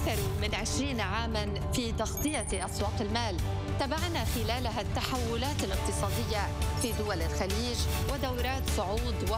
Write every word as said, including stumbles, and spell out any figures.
أكثر من عشرين عاماً في تغطية أسواق المال. تابعنا خلالها التحولات الاقتصادية في دول الخليج ودورات صعود